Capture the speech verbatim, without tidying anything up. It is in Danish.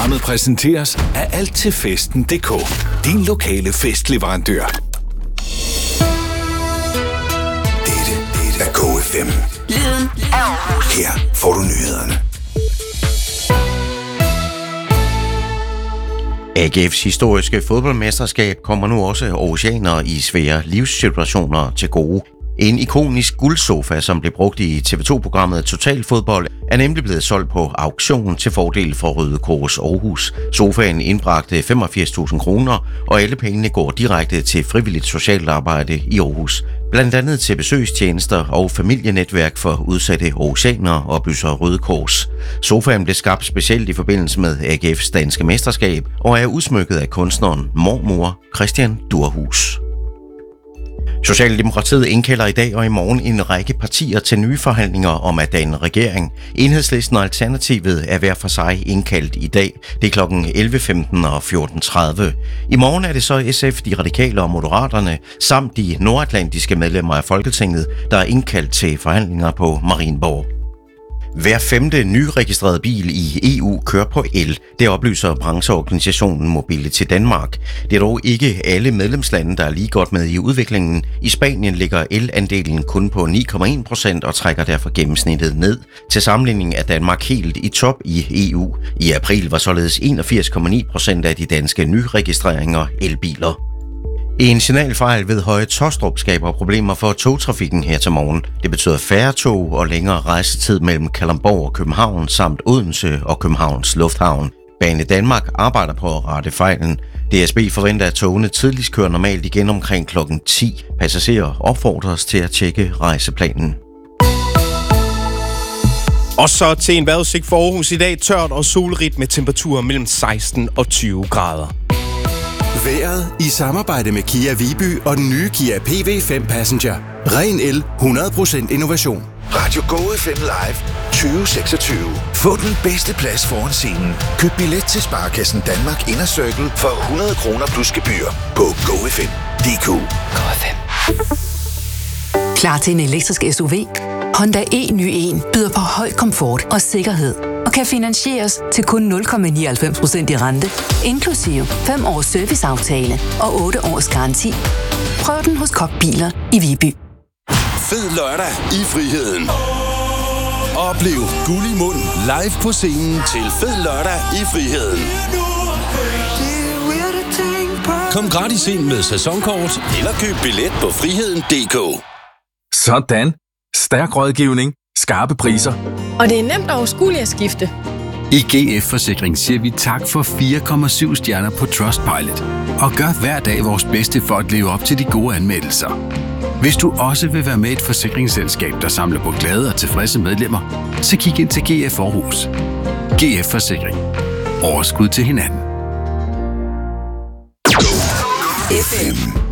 Programmet præsenteres af alt til festen punktum d k. Din lokale festleverandør. Dette er K F M. Lyden af Aarhus. Her får du nyhederne. A G F's historiske fodboldmesterskab kommer nu også aarhusianere i svære livssituationer til gode. En ikonisk guldsofa, som blev brugt i T V to-programmet Total Fodbold, er nemlig blevet solgt på auktion til fordel for Røde Kors Aarhus. Sofaen indbragte femogfirs tusind kroner, og alle pengene går direkte til frivilligt socialt arbejde i Aarhus. Blandt andet til besøgstjenester og familienetværk for udsatte aarhusianere, oplyser Røde Kors. Sofaen blev skabt specielt i forbindelse med A G F's danske mesterskab og er udsmykket af kunstneren mormor Christian Durhus. Socialdemokratiet indkalder i dag og i morgen en række partier til nye forhandlinger om at danne regering. Enhedslisten og Alternativet er hver for sig indkaldt i dag. Det er klokken elleve femten og fjorten tredive. I morgen er det så S F, De Radikale og Moderaterne, samt de nordatlantiske medlemmer af Folketinget, der er indkaldt til forhandlinger på Marienborg. Hver femte nyregistrerede bil i E U kører på el. Det oplyser brancheorganisationen Mobility Danmark. Det er dog ikke alle medlemslande, der er lige godt med i udviklingen. I Spanien ligger elandelen kun på ni komma en procent og trækker derfor gennemsnittet ned. Til sammenligning er Danmark helt i top i E U. I april var således enogfirs komma ni procent af de danske nyregistreringer elbiler. En signalfejl ved Høje Taastrup skaber problemer for togtrafikken her til morgen. Det betyder færre tog og længere rejsetid mellem Kalundborg og København samt Odense og Københavns Lufthavn. Bane Danmark arbejder på at rette fejlen. D S B forventer, at togene tidligst kører normalt igen omkring klokken ti. Passagerer opfordres til at tjekke rejseplanen. Og så til en vejrudsigt for Aarhus i dag. Tørt og solrigt med temperaturer mellem seksten og tyve grader. Vejret i samarbejde med Kia Viby og den nye Kia P V fem Passenger. Ren el, hundrede procent innovation. Radio Go F M Live tyve seksogtyve. Få den bedste plads foran scenen. Køb billet til Sparekassen Danmark Inner Circle for hundrede kroner plus gebyr på go f m punktum d k. K F M. Klar til en elektrisk S U V? Honda e ny en byder på høj komfort og sikkerhed og kan finansieres til kun nul komma nioghalvfems procent i rente, inklusive fem års serviceaftale og otte års garanti. Prøv den hos Koch Biler i Viby. Fed lørdag i friheden. Oplev Guld i Mund live på scenen til Fed lørdag i friheden. Kom gratis ind med sæsonkort eller køb billet på friheden punktum d k. Sådan. Stærk rådgivning. Skarpe priser. Og det er nemt og overskueligt at skifte. I G F Forsikring siger vi tak for fire komma syv stjerner på Trustpilot. Og gør hver dag vores bedste for at leve op til de gode anmeldelser. Hvis du også vil være med i et forsikringsselskab, der samler på glade og tilfredse medlemmer, så kig ind til G F Aarhus. G F Forsikring. Overskud til hinanden. F M.